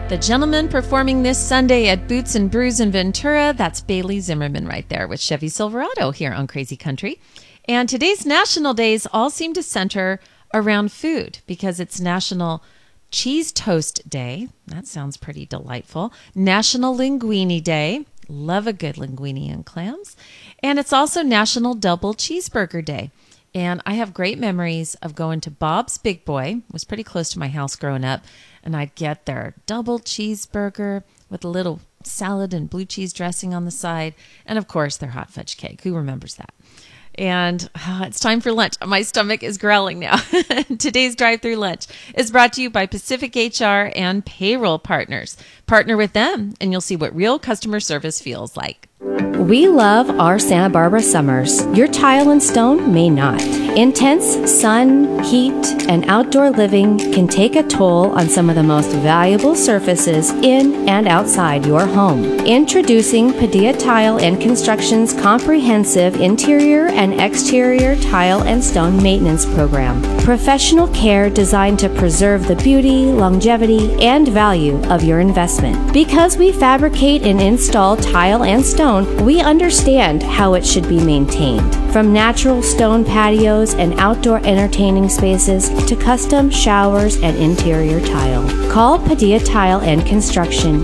The gentleman performing this Sunday at Boots and Brews in Ventura, that's Bailey Zimmerman right there with Chevy Silverado here on Crazy Country. And today's national days all seem to center around food because it's National Cheese Toast Day. That sounds pretty delightful. National Linguine Day. Love a good linguine and clams. And it's also National Double Cheeseburger Day. And I have great memories of going to Bob's Big Boy. It was pretty close to my house growing up. And I'd get their double cheeseburger with a little salad and blue cheese dressing on the side. And of course, their hot fudge cake. Who remembers that? And it's time for lunch. My stomach is growling now. Today's drive-through lunch is brought to you by Pacific HR and Payroll Partners. Partner with them and you'll see what real customer service feels like. We love our Santa Barbara summers. Your tile and stone may not. Intense sun, heat, and outdoor living can take a toll on some of the most valuable surfaces in and outside your home. Introducing Padilla Tile and Construction's comprehensive interior and exterior tile and stone maintenance program. Professional care designed to preserve the beauty, longevity, and value of your investment. Because we fabricate and install tile and stone, we understand how it should be maintained. From natural stone patios and outdoor entertaining spaces to custom showers and interior tile. Call Padilla Tile and Construction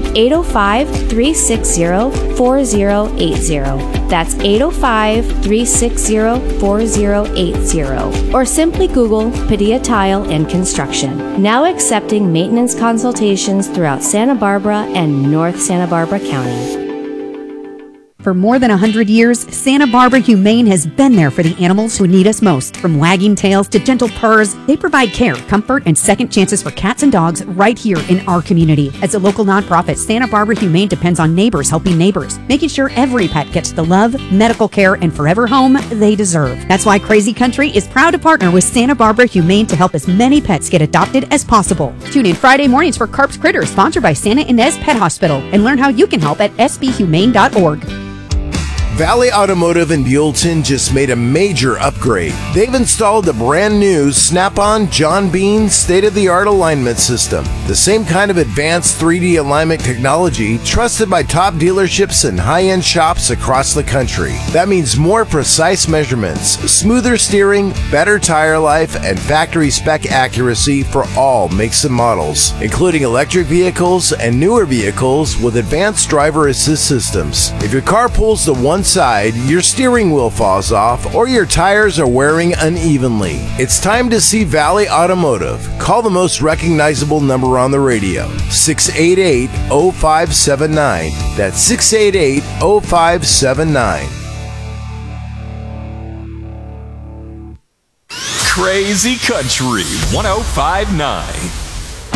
805-360-4080. That's 805-360-4080. Or simply Google Padilla Tile and Construction. Now accepting maintenance consultations throughout Santa Barbara and North Santa Barbara County. For more than 100 years, Santa Barbara Humane has been there for the animals who need us most. From wagging tails to gentle purrs, they provide care, comfort, and second chances for cats and dogs right here in our community. As a local nonprofit, Santa Barbara Humane depends on neighbors helping neighbors, making sure every pet gets the love, medical care, and forever home they deserve. That's why Crazy Country is proud to partner with Santa Barbara Humane to help as many pets get adopted as possible. Tune in Friday mornings for Carp's Critters, sponsored by Santa Ynez Pet Hospital, and learn how you can help at sbhumane.org. Valley Automotive in Buellton just made a major upgrade. They've installed the brand new Snap-on John Bean state-of-the-art alignment system. The same kind of advanced 3D alignment technology trusted by top dealerships and high-end shops across the country. That means more precise measurements, smoother steering, better tire life, and factory spec accuracy for all makes and models, including electric vehicles and newer vehicles with advanced driver assist systems. If your car pulls to one side, your steering wheel falls off, or your tires are wearing unevenly, it's time to see Valley Automotive. Call the most recognizable number on the radio, 688-0579. That's 688-0579. Crazy Country 105.9.